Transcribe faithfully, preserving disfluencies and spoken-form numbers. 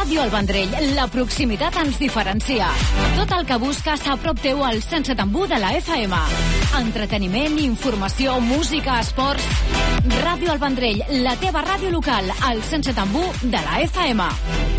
Ràdio El Vendrell, la proximitat ens diferencia. Tot el que busques a prop teu al cent set coma u de la F M. Entreteniment, informació, música, esports... Ràdio El Vendrell, la teva ràdio local, al cent set coma u de la F M.